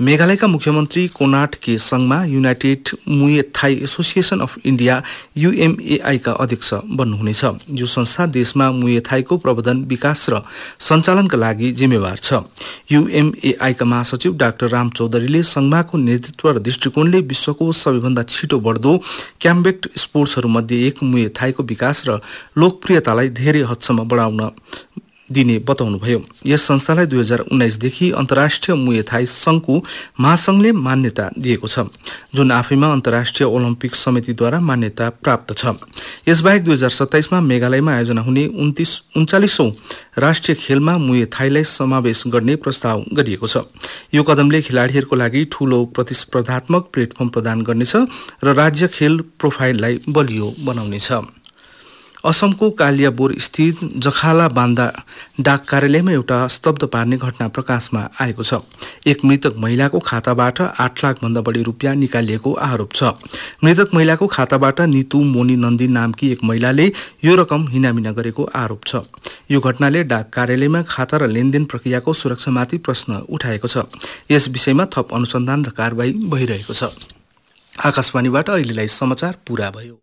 मेघालयका मुख्यमन्त्री कोनार्ड के सङ्गमा युनाइटेड मुए Thai association of India UMAI का अध्यक्ष बन्नुहुनेछ। यो संस्था देशमा मुए थाईको प्रबन्धन, विकास र सञ्चालनका लागि जिम्मेवार छ। UMAI का महासचिव डाक्टर राम चौधरीले सङ्घमाको नेतृत्व र दृष्टिकोणले विश्वको सबैभन्दा छिटो बढ्दो क्याम्बेक्ट स्पोर्ट्सहरूमध्ये एक मुए थाईको विकास र लोकप्रियतालाई धेरै हदसम्म बढाउन दिने बताउनुभयो। यस संस्थालाई 2019 देखि अन्तर्राष्ट्रिय मुए थाई संघको महासंघले मान्यता दिएको छ, जुन आफैमा अन्तर्राष्ट्रिय ओलम्पिक समितिद्वारा मान्यता प्राप्त छ। यसबाहेक 2027 मा मेघालयमा आयोजना हुने 39औं राष्ट्रिय खेलमा मुए थाईलाई समावेश गर्ने प्रस्ताव गरिएको छ। यो कदमले खेलाडीहरूको लागि ठूलो प्रतिस्पर्धात्मक प्लेटफर्म प्रदान गर्नेछ र राज्य खेल प्रोफाइललाई बलियो बनाउनेछ। असमको कालियाबोर स्थित जखाला बान्दा डाक कार्यालयमा एउटा स्तब्ध पार्ने घटना प्रकाशमा आएको छ। एक मृतक महिलाको खाताबाट 8 लाख भन्दा बढी रुपियाँ निकालिएको आरोप छ। मृतक महिलाको खाताबाट नीतू मोनी नन्दी नामकी एक महिलाले यो रकम हिनामिना गरेको आरोप छ। यो घटनाले डाक कार्यालयमा खाता र लेनदेन प्रक्रियाको सुरक्षामाथि प्रश्न उठाएको छ। यस विषयमा थप अनुसन्धान र कारबाही भइरहेको छ। आकाशवाणीबाट अहिलेलाई समाचार पूरा भयो।